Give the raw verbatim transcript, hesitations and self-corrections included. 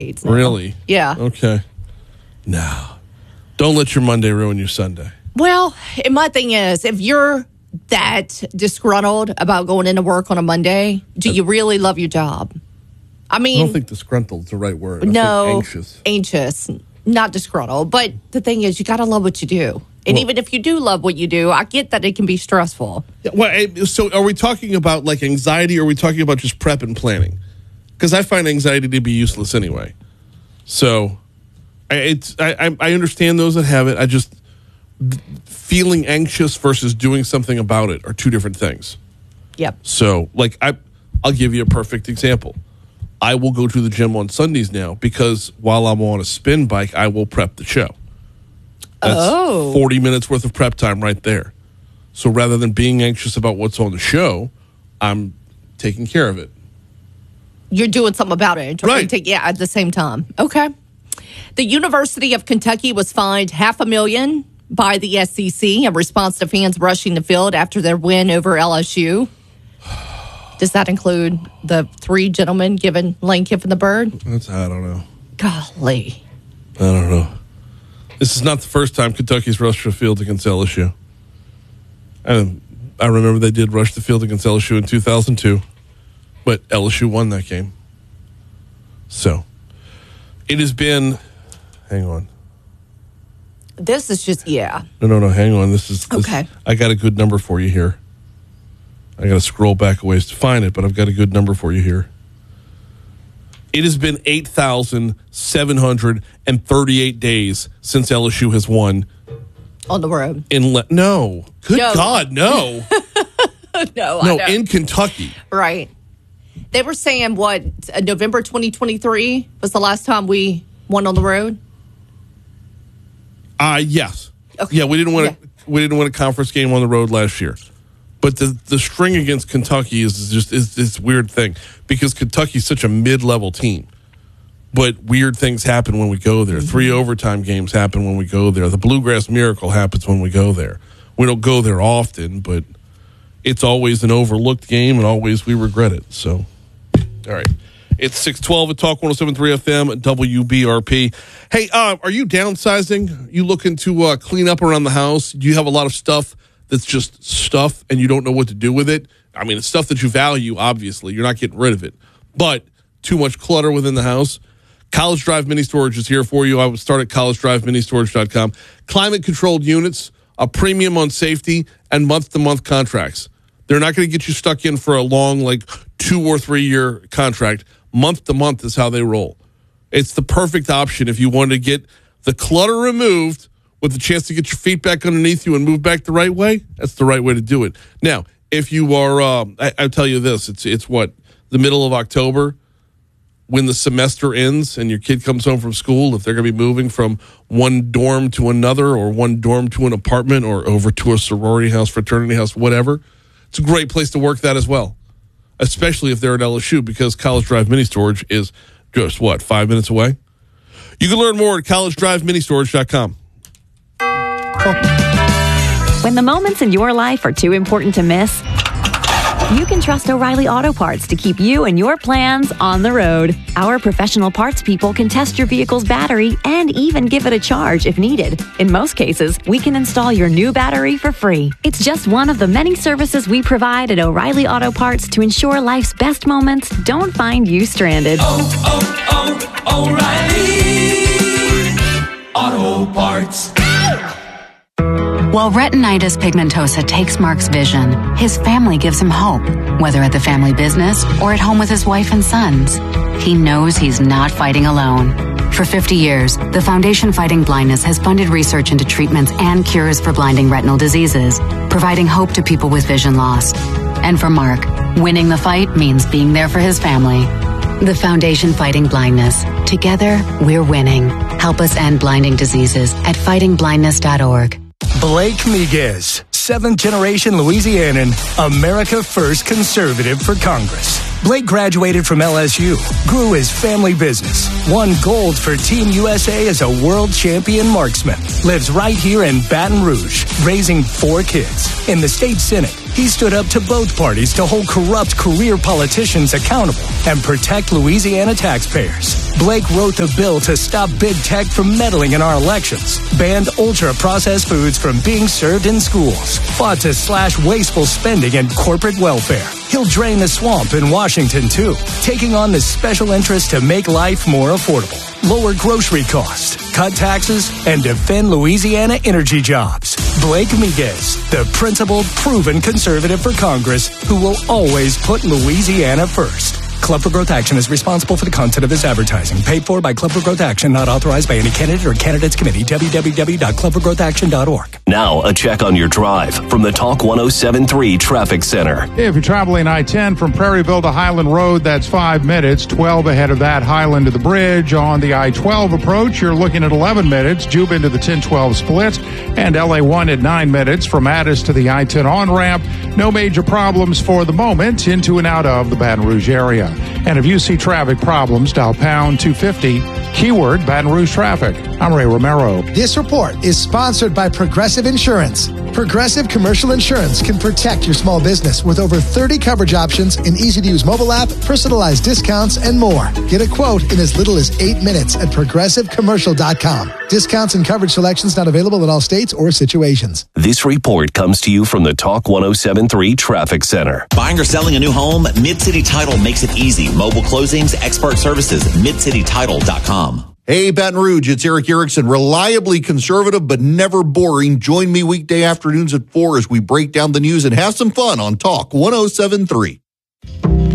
now. Really? Yeah. Okay. No. Don't let your Monday ruin your Sunday. Well, and my thing is, if you're that disgruntled about going into work on a Monday, do you really love your job? I mean, I don't think disgruntled is the right word. I no, think anxious. Anxious, not disgruntled. But the thing is, you got to love what you do. And well, even if you do love what you do, I get that it can be stressful. Yeah, well, so are we talking about like anxiety, or are we talking about just prep and planning? Because I find anxiety to be useless anyway. So I, it's I, I understand those that have it. I just feeling anxious versus doing something about it are two different things. Yep. So like I, I'll give you a perfect example. I will go to the gym on Sundays now because while I'm on a spin bike, I will prep the show. That's oh. forty minutes worth of prep time right there. So rather than being anxious about what's on the show, I'm taking care of it. You're doing something about it. Right. Take, yeah, at the same time. Okay. The University of Kentucky was fined half a million by the S E C in response to fans rushing the field after their win over L S U. Does that include the three gentlemen giving Lane Kiffin the bird? That's, I don't know. Golly. I don't know. This is not the first time Kentucky's rushed the field against L S U. And I remember they did rush the field against L S U in two thousand two, but L S U won that game. So it has been, hang on. This is just, yeah. No, no, no, hang on. This is, this, okay. I got a good number for you here. I got to scroll back a ways to find it, but I've got a good number for you here. It has been eight thousand seven hundred thirty-eight days since L S U has won. On the road. In le- No. Good no. God, no. no, No, in Kentucky. Right. They were saying, what, November twenty twenty-three was the last time we won on the road? Uh, yes. Okay. Yeah, we didn't win. Yeah. A, we didn't win a conference game on the road last year. But the the string against Kentucky is just is this weird thing because Kentucky's such a mid-level team. But weird things happen when we go there. Mm-hmm. Three overtime games happen when we go there. The Bluegrass Miracle happens when we go there. We don't go there often, but it's always an overlooked game, and always we regret it. So, all right. It's six twelve at Talk one oh seven point three F M, W B R P. Hey, uh, are you downsizing? You looking to uh, clean up around the house? Do you have a lot of stuff that's just stuff and you don't know what to do with it? I mean, it's stuff that you value, obviously. You're not getting rid of it. But too much clutter within the house? College Drive Mini Storage is here for you. I would start at college drive mini storage dot com. Climate-controlled units, a premium on safety, and month-to-month contracts. They're not going to get you stuck in for a long, like, two- or three-year contract. Month-to-month is how they roll. It's the perfect option if you want to get the clutter removed with the chance to get your feet back underneath you and move back the right way. That's the right way to do it. Now, if you are, um, I, I'll tell you this, it's it's what, the middle of October, when the semester ends and your kid comes home from school, if they're going to be moving from one dorm to another or one dorm to an apartment or over to a sorority house, fraternity house, whatever, it's a great place to work that as well, especially if they're at L S U because College Drive Mini Storage is just, what, five minutes away? You can learn more at college drive mini storage dot com. When the moments in your life are too important to miss, you can trust O'Reilly Auto Parts to keep you and your plans on the road. Our professional parts people can test your vehicle's battery and even give it a charge if needed. In most cases, we can install your new battery for free. It's just one of the many services we provide at O'Reilly Auto Parts to ensure life's best moments don't find you stranded. Oh, oh, oh, O'Reilly Auto Parts. While retinitis pigmentosa takes Mark's vision, his family gives him hope, whether at the family business or at home with his wife and sons. He knows he's not fighting alone. For fifty years, the Foundation Fighting Blindness has funded research into treatments and cures for blinding retinal diseases, providing hope to people with vision loss. And for Mark, winning the fight means being there for his family. The Foundation Fighting Blindness. Together, we're winning. Help us end blinding diseases at fighting blindness dot org. Blake Miguez, seventh-generation Louisianan, America First conservative for Congress. Blake graduated from L S U, grew his family business, won gold for Team U S A as a world champion marksman, lives right here in Baton Rouge, raising four kids. In the state Senate, He stood up to both parties to hold corrupt career politicians accountable and protect Louisiana taxpayers. Blake wrote the bill to stop big tech from meddling in our elections, banned ultra-processed foods from being served in schools, fought to slash wasteful spending and corporate welfare. He'll drain the swamp in Washington, too, taking on the special interest to make life more affordable, lower grocery costs, cut taxes, and defend Louisiana energy jobs. Blake Miguez, the principled, proven conservative for Congress who will always put Louisiana first. Club for Growth Action is responsible for the content of this advertising. Paid for by Club for Growth Action, not authorized by any candidate or candidates committee. w w w dot club for growth action dot org. Now, a check on your drive from the Talk one oh seven point three Traffic Center. If you're traveling I ten from Prairieville to Highland Road, that's five minutes. twelve ahead of that, Highland to the bridge. On the I twelve approach, you're looking at eleven minutes. Juba into the ten twelve split. And L A one at nine minutes from Addis to the I ten on-ramp. No major problems for the moment into and out of the Baton Rouge area. And if you see traffic problems, dial pound two fifty, keyword Baton Rouge traffic. I'm Ray Romero. This report is sponsored by Progressive Insurance. Progressive Commercial Insurance can protect your small business with over thirty coverage options, an easy-to-use mobile app, personalized discounts, and more. Get a quote in as little as eight minutes at progressive commercial dot com. Discounts and coverage selections not available in all states or situations. This report comes to you from the Talk one oh seven point three Traffic Center. Buying or selling a new home? Mid-City Title makes it easy. Mobile closings, expert services, mid city title dot com. Hey, Baton Rouge, it's Eric Erickson, reliably conservative but never boring. Join me weekday afternoons at four as we break down the news and have some fun on Talk one oh seven point three.